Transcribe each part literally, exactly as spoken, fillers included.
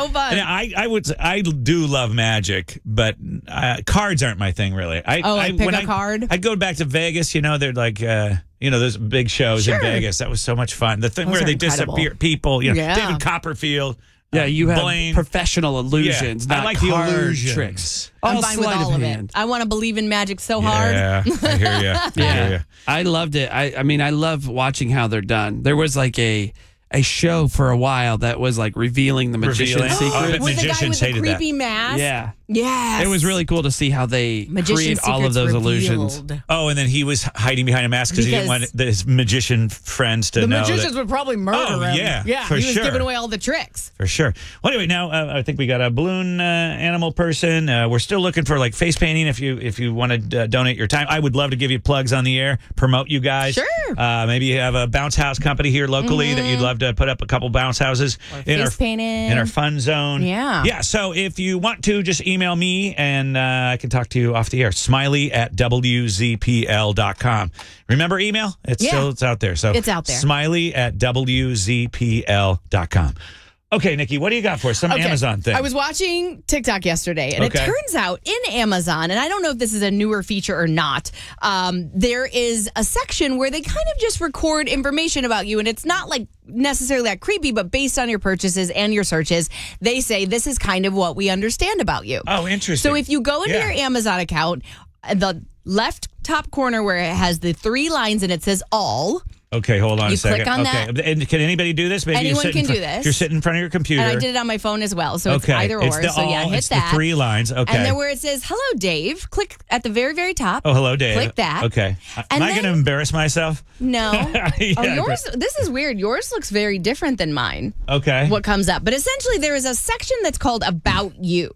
so fun. And I, I would, I do love magic, but uh, cards aren't my thing really. I, Oh, like I, pick when a I, card? I'd go back to Vegas. You know, they're like, uh, you know, those big shows Sure. in Vegas. That was so much fun. The thing Those where are they incredible. disappear people. You know, Yeah. David Copperfield. Yeah, uh, you have Blaine. professional illusions, Yeah, I not like the card illusions. tricks. I'm All fine with sleight all of hand. it. I want to believe in magic so hard. Yeah, I hear you. I hear you. I loved it. I, I mean, I love watching how they're done. There was like a a show for a while that was like revealing the magician's Revealing? secrets. Oh, but With the guy magicians with the hated that. creepy mask. Yeah. Yes. It was really cool to see how they Magician's create all of secrets those revealed. illusions. Oh, and then he was hiding behind a mask because he didn't Because- want his magician friends to The know. magicians that, would probably murder Oh, him. yeah, yeah. for he was sure. giving away all the tricks. For sure. Well, anyway, now uh, I think we got a balloon uh, animal person. Uh, we're still looking for like face painting. If you if you want to uh, donate your time, I would love to give you plugs on the air, promote you guys. Sure. Uh, maybe you have a bounce house company here locally Mm-hmm. that you'd love to put up a couple bounce houses in our face painting. in our fun zone. Yeah. Yeah. So if you want to, just email me and uh, I can talk to you off the air. Smiley at W Z P L dot com. Remember email? It's Yeah. still it's out there. So It's out there. Smiley at W Z P L dot com. Okay, Nikki, what do you got for us? Some Okay. Amazon thing. I was watching TikTok yesterday, and Okay. it turns out in Amazon, and I don't know if this is a newer feature or not, um, there is a section where they kind of just record information about you, and it's not like necessarily that creepy, but based on your purchases and your searches, they say this is kind of what we understand about you. Oh, interesting. So if you go into Yeah. your Amazon account, the left top corner where it has the three lines and it says all. Okay, hold on You a second. click on okay. that. And can anybody do this? Maybe Anyone you sit in can fr- do this. You're sitting in front of your computer. And I did it on my phone as well, so it's okay. either It's or. the So yeah, all, hit it's that. the three lines. Okay. And then where it says "Hello, Dave," click at the very, very top. oh, hello, Dave. Click that. Okay. Am And I then- going to embarrass myself? No. Yeah, oh, yours. This is weird. Yours looks very different than mine. Okay. What comes up? But essentially, there is a section that's called "About You."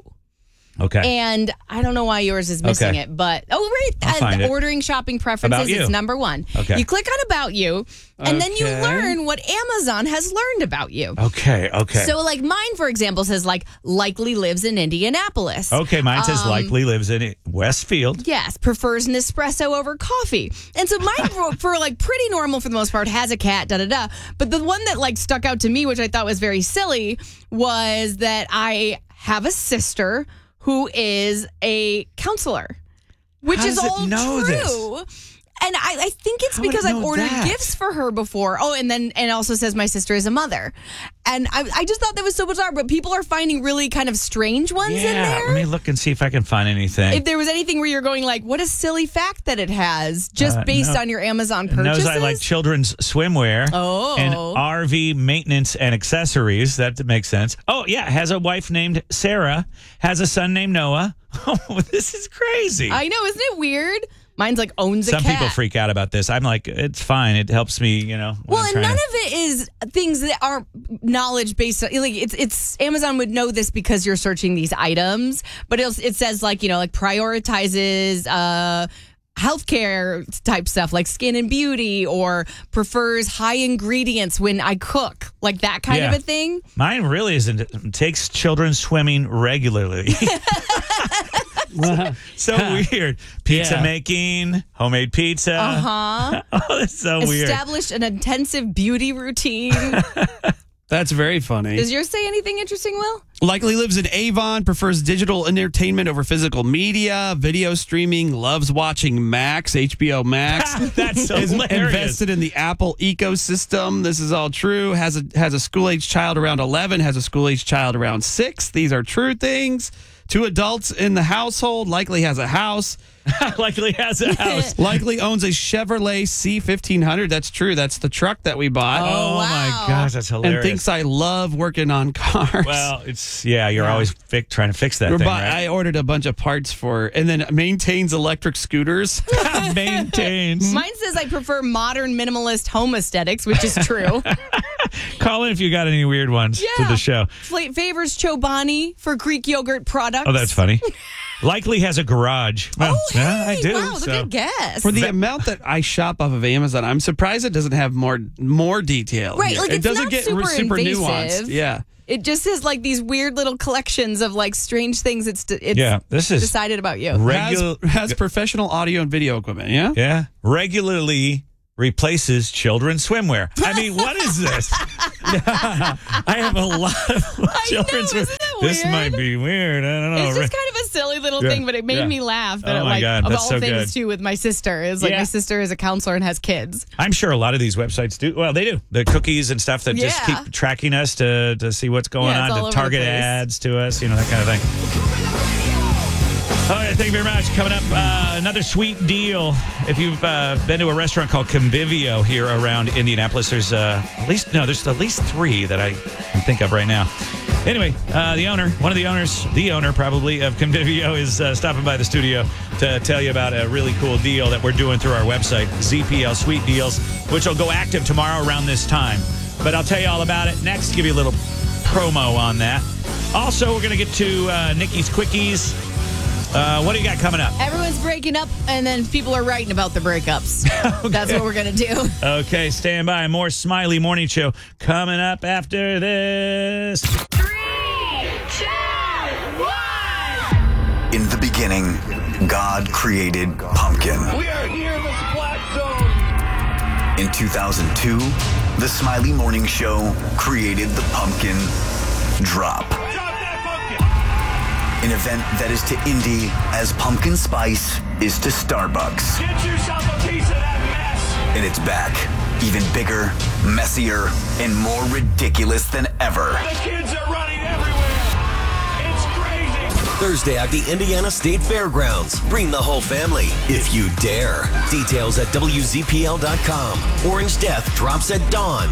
Okay. And I don't know why yours is missing Okay. it, but oh, right, I'll uh, find the it. ordering shopping preferences About you. is number one. Okay. You click on About You, and then you Okay. learn what Amazon has learned about you. okay. Okay. So, like mine, for example, says like likely lives in Indianapolis. okay. Mine says Um, likely lives in Westfield. Yes, prefers Nespresso over coffee. And so mine, for, for like pretty normal for the most part, has a cat, da da da. But the one that like stuck out to me, which I thought was very silly, was that I have a sister who is a counselor, which How is does it all know true. this? And I, I think it's How would it because I've know ordered that? gifts for her before. Oh, and then and it also says my sister is a mother. And I, I just thought that was so bizarre. But people are finding really kind of strange ones in Yeah. there. Let me look and see if I can find anything. If there was anything where you're going like, what a silly fact that it has, just Uh, based no. on your Amazon It purchases. knows I like children's swimwear Oh. and R V maintenance and accessories. That makes sense. Oh, yeah. Has a wife named Sarah. Has a son named Noah. Oh, this is crazy. I know, isn't it weird? Mine's like owns a Some cat. people freak out about this. I'm like, it's fine. It helps me, you know. when Well, I'm and trying none to- of it is things that aren't knowledge based. Like it's it's Amazon would know this because you're searching these items, but it it says like you know like prioritizes uh healthcare type stuff like skin and beauty or prefers high ingredients when I cook, like that kind Yeah. of a thing. Mine really isn't. It takes children swimming regularly. So weird. Pizza Yeah. making, homemade pizza. Uh huh. Oh, that's so weird. Established an intensive beauty routine. That's very funny. Does yours say anything interesting, Will? Likely lives in Avon, prefers digital entertainment over physical media, video streaming, loves watching Max, H B O Max. That's so is hilarious. invested in the Apple ecosystem. This is all true. Has a has a school age child around eleven. Has a school age child around six. These are true things. Two adults in the household. Likely has a house. Likely has a house. Likely owns a Chevrolet C fifteen hundred. That's true. That's the truck that we bought. Oh, wow. my gosh, that's and hilarious. thinks I love working on cars. well, it's yeah. You're always fi- trying to fix that We're thing, bu- right? I ordered a bunch of parts for, and then maintains electric scooters. Maintains. Mine says I prefer modern minimalist home aesthetics, which is true. Call in if you got any weird ones to Yeah. the show. Fla- favors Chobani for Greek yogurt products. Oh, that's funny. Likely has a garage. Well, Oh, yeah, I hey, do. Wow, that's so. a good guess. For the amount that I shop off of Amazon, I'm surprised it doesn't have more more detail. Right, here. like, it it's doesn't not get super super invasive. nuanced. Yeah. It just has like these weird little collections of like strange things it's, it's Yeah, this is decided about you. regular. Has, has professional audio and video equipment. Yeah. Yeah, regularly replaces children's swimwear. I mean, what is this? I have a lot of children's know, swim. isn't This weird? might be weird. I don't know. It's just kind of a silly little Yeah, thing, but it made yeah. me laugh. That Oh, it, my like, God, of that's all so things, good. too, with my sister. Is like Yeah. my sister is a counselor and has kids. I'm sure a lot of these websites do. Well, they do. The cookies and stuff that just Yeah. keep tracking us to, to see what's going Yeah, it's all on, over to the target place. ads to us, you know, that kind of thing. All right, thank you very much. Coming up, uh, another sweet deal. If you've uh, been to a restaurant called Convivio here around Indianapolis, there's uh, at least, no, there's at least three that I can think of right now. Anyway, uh, the owner, one of the owners, the owner probably of Convivio is uh, stopping by the studio to tell you about a really cool deal that we're doing through our website, Z P L Sweet Deals, which will go active tomorrow around this time. But I'll tell you all about it next, give you a little promo on that. Also, we're going to get to uh, Nikki's Quickies. Uh, what do you got coming up? Everyone's breaking up, and then people are writing about the breakups. Okay. That's what we're going to do. Okay, stand by. More Smiley Morning Show coming up after this. In the beginning, God created pumpkin. We are here in the Black Zone. In two thousand two, the Smiley Morning Show created the pumpkin drop. Drop that pumpkin. An event that is to indie as pumpkin spice is to Starbucks. Get yourself a piece of that mess. And it's back, even bigger, messier, and more ridiculous than ever. The kids are running everywhere. It's crazy. Thursday at the Indiana State Fairgrounds. Bring the whole family if you dare. Details at W Z P L dot com. Orange Death drops at dawn.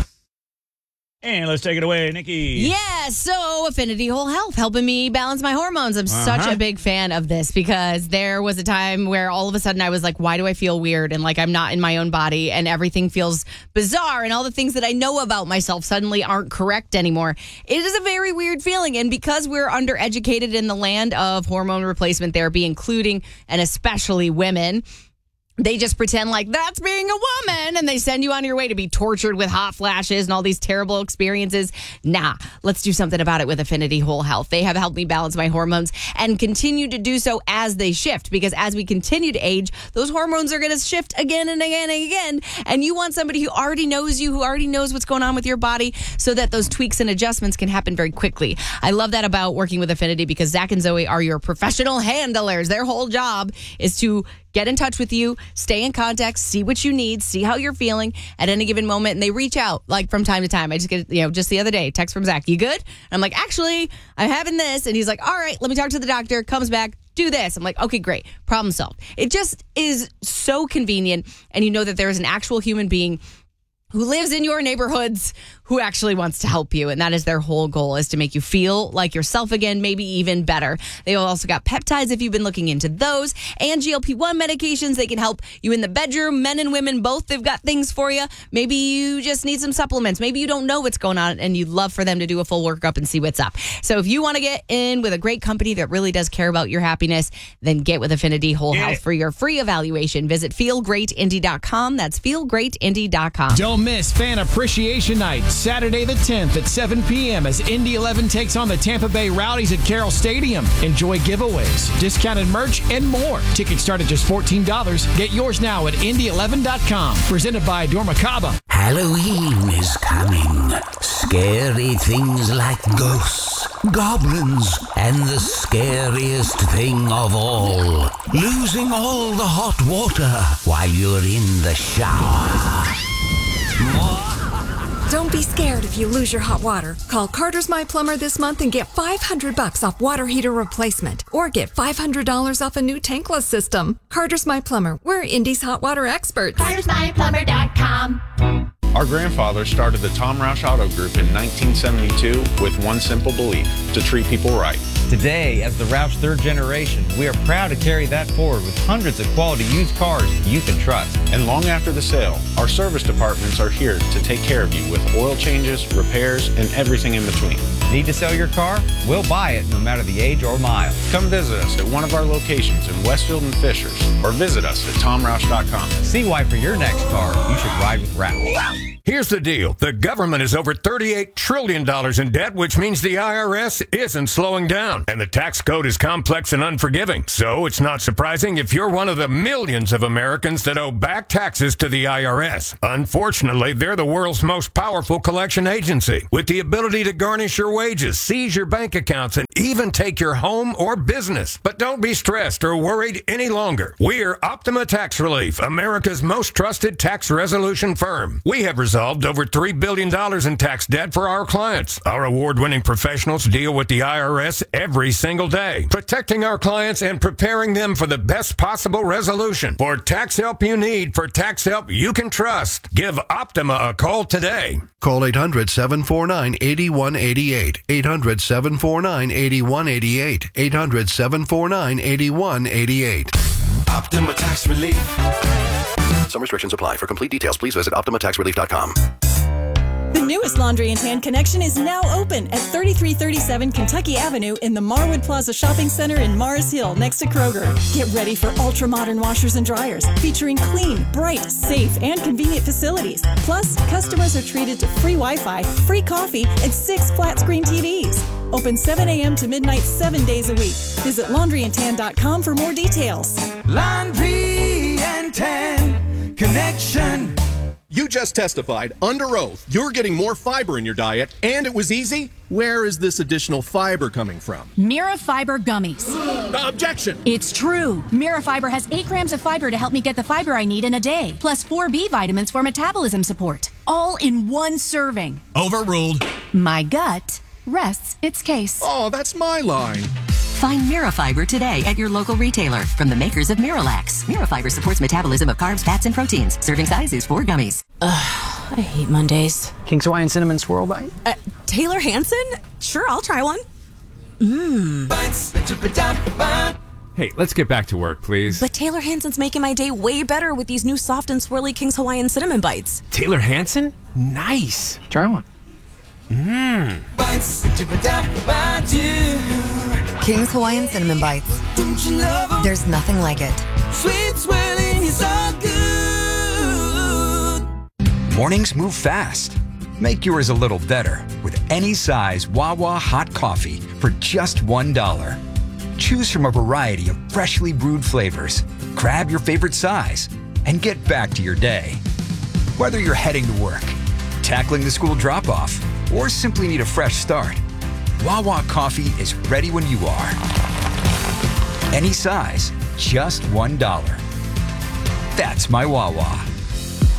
And let's take it away, Nikki. Yeah, so Affinity Whole Health helping me balance my hormones. I'm such Uh-huh. a big fan of this because there was a time where all of a sudden I was like, why do I feel weird? And like I'm not in my own body and everything feels bizarre and all the things that I know about myself suddenly aren't correct anymore. It is a very weird feeling. And because we're undereducated in the land of hormone replacement therapy, including and especially women, they just pretend like that's being a woman and they send you on your way to be tortured with hot flashes and all these terrible experiences. Nah, let's do something about it with Affinity Whole Health. They have helped me balance my hormones and continue to do so as they shift, because as we continue to age, those hormones are going to shift again and again and again. And you want somebody who already knows you, who already knows what's going on with your body, so that those tweaks and adjustments can happen very quickly. I love that about working with Affinity, because Zach and Zoe are your professional handlers. Their whole job is to get in touch with you, stay in contact, see what you need, see how you're feeling at any given moment. And they reach out like from time to time. I just get, you know, just the other day, text from Zach, you good? And I'm like, actually, I'm having this. And he's like, all right, let me talk to the doctor. Comes back, do this. I'm like, okay, great. Problem solved. It just is so convenient. And you know that there is an actual human being who lives in your neighborhoods who actually wants to help you. And that is their whole goal, is to make you feel like yourself again, maybe even better. They also got peptides if you've been looking into those, and G L P one medications. They can help you in the bedroom, men and women both. They've got things for you. Maybe you just need some supplements. Maybe you don't know what's going on and you'd love for them to do a full workup and see what's up. So if you want to get in with a great company that really does care about your happiness, then get with Affinity Whole Get Health it. for your free evaluation. Visit feel great indy dot com. That's feel great indy dot com. Don't miss Fan Appreciation Night, Saturday the tenth at seven p.m. as Indy eleven takes on the Tampa Bay Rowdies at Carroll Stadium. Enjoy giveaways, discounted merch, and more. Tickets start at just fourteen dollars. Get yours now at indy eleven dot com. Presented by Dormacaba. Halloween is coming. Scary things like ghosts, goblins, and the scariest thing of all, losing all the hot water while you're in the shower. Don't be scared if you lose your hot water. Call Carter's My Plumber this month and get five hundred bucks off water heater replacement, or get five hundred dollars off a new tankless system. Carter's My Plumber. We're Indy's hot water experts. Carters My Plumber dot com. Our grandfather started the Tom Roush Auto Group in nineteen seventy-two with one simple belief: to treat people right. Today, as the Roush third generation, we are proud to carry that forward with hundreds of quality used cars you can trust. And long after the sale, our service departments are here to take care of you with oil changes, repairs, and everything in between. Need to sell your car? We'll buy it no matter the age or mile. Come visit us at one of our locations in Westfield and Fishers, or visit us at tom roush dot com. See why for your next car, you should ride with Roush. Here's the deal. The government is over thirty-eight trillion dollars in debt, which means the I R S isn't slowing down. And the tax code is complex and unforgiving. So it's not surprising if you're one of the millions of Americans that owe back taxes to the I R S. Unfortunately, they're the world's most powerful collection agency, with the ability to garnish your wages wages, seize your bank accounts, and even take your home or business. But don't be stressed or worried any longer. We're Optima Tax Relief, America's most trusted tax resolution firm. We have resolved over three billion dollars in tax debt for our clients. Our award-winning professionals deal with the I R S every single day, protecting our clients and preparing them for the best possible resolution. For tax help you need, for tax help you can trust, give Optima a call today. Call eight hundred, seven four nine, eight one eight eight. eight hundred, seven four nine, eight one eight eight. eight hundred, seven four nine, eight one eight eight. Optima Tax Relief. Some restrictions apply. For complete details, please visit optima tax relief dot com. The newest Laundry and Tan Connection is now open at thirty-three thirty-seven Kentucky Avenue in the Marwood Plaza Shopping Center in Mars Hill next to Kroger. Get ready for ultra-modern washers and dryers featuring clean, bright, safe, and convenient facilities. Plus, customers are treated to free Wi-Fi, free coffee, and six flat-screen T Vs. Open seven a.m. to midnight seven days a week. Visit laundry and tan dot com for more details. Laundry and Tan Connection. You just testified under oath you're getting more fiber in your diet, and it was easy. Where is this additional fiber coming from? Mira Fiber Gummies. Objection! It's true. Mira Fiber has eight grams of fiber to help me get the fiber I need in a day, plus four B vitamins for metabolism support, all in one serving. Overruled. My gut rests its case. Oh, that's my line. Find Mirafiber today at your local retailer from the makers of Miralax. Mirafiber supports metabolism of carbs, fats, and proteins. Serving size is four gummies. Ugh, I hate Mondays. King's Hawaiian Cinnamon Swirl Bite? Uh, Taylor Hanson? Sure, I'll try one. Mmm. Hey, let's get back to work, please. But Taylor Hanson's making my day way better with these new soft and swirly King's Hawaiian Cinnamon Bites. Taylor Hanson? Nice. Try one. Mmm. King's Hawaiian Cinnamon Bites. There's nothing like it. Sweet swirling is so good. Mornings move fast. Make yours a little better with any size Wawa hot coffee for just one dollar. Choose from a variety of freshly brewed flavors. Grab your favorite size and get back to your day. Whether you're heading to work, tackling the school drop-off, or simply need a fresh start, Wawa coffee is ready when you are. Any size, just one dollar. That's my Wawa.